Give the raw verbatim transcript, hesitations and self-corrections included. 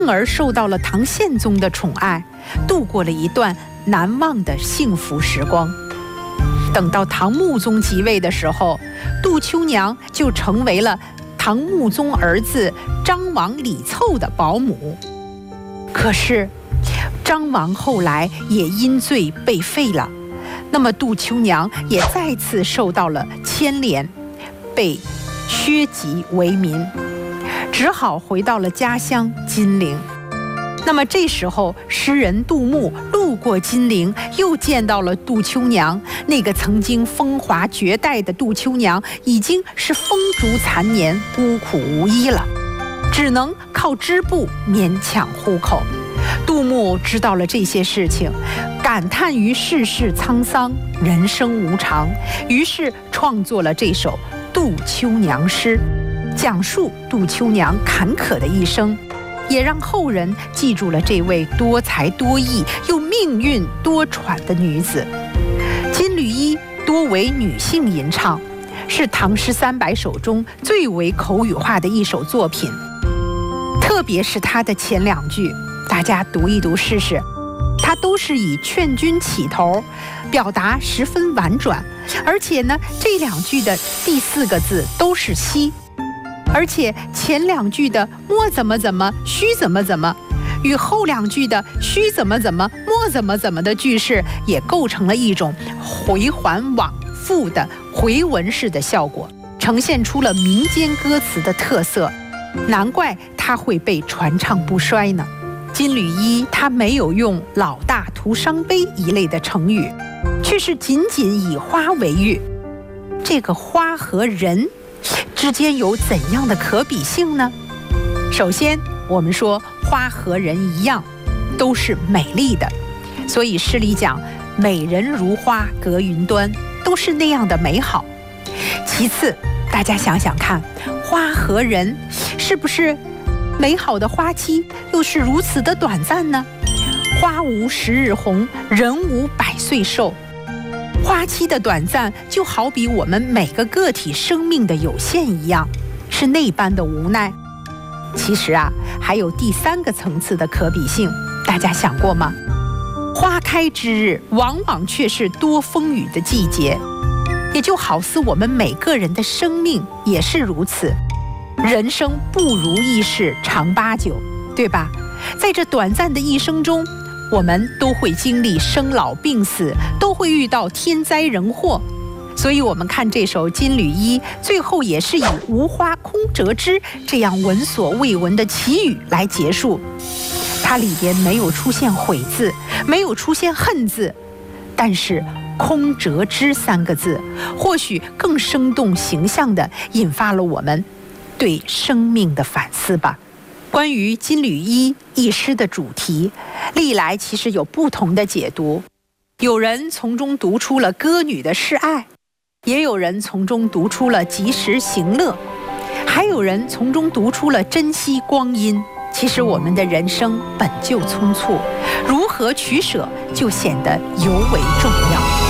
而受到了唐宪宗的宠爱，度过了一段难忘的幸福时光。等到唐穆宗即位的时候，杜秋娘就成为了唐穆宗儿子张王李凑的保姆。可是张王后来也因罪被废了，那么杜秋娘也再次受到了牵连，被削籍为民，只好回到了家乡金陵。那么这时候，诗人杜牧路过金陵，又见到了杜秋娘。那个曾经风华绝代的杜秋娘，已经是风烛残年，孤苦无依了，只能靠织布勉强糊口。杜牧知道了这些事情，感叹于世事沧桑，人生无常，于是创作了这首《杜秋娘诗》，讲述杜秋娘坎坷的一生，也让后人记住了这位多才多艺又命运多舛的女子。金缕衣多为女性吟唱，是唐诗三百首中最为口语化的一首作品。特别是它的前两句，大家读一读试试，它都是以劝君起头，表达十分婉转，而且呢，这两句的第四个字都是西，而且前两句的莫怎么怎么须怎么怎么，与后两句的须怎么怎么莫怎么怎么的句式，也构成了一种回环往复的回文式的效果，呈现出了民间歌词的特色，难怪它会被传唱不衰呢。金缕衣它没有用老大徒伤悲一类的成语，却是仅仅以花为喻。这个花和人之间有怎样的可比性呢？首先，我们说花和人一样，都是美丽的，所以诗里讲美人如花隔云端，都是那样的美好。其次，大家想想看，花和人是不是美好的花期又是如此的短暂呢？花无十日红，人无百岁寿。花期的短暂，就好比我们每个个体生命的有限一样，是那般的无奈。其实啊，还有第三个层次的可比性，大家想过吗？花开之日，往往却是多风雨的季节，也就好似我们每个人的生命也是如此。人生不如意事常八九，对吧？在这短暂的一生中，我们都会经历生老病死，都会遇到天灾人祸。所以我们看这首《金缕衣》，最后也是以无花空折枝这样闻所未闻的奇语来结束。它里边没有出现悔字，没有出现恨字，但是空折枝三个字或许更生动形象地引发了我们对生命的反思吧。关于金缕衣一诗的主题，历来其实有不同的解读，有人从中读出了歌女的示爱，也有人从中读出了及时行乐，还有人从中读出了珍惜光阴。其实我们的人生本就匆促，如何取舍就显得尤为重要。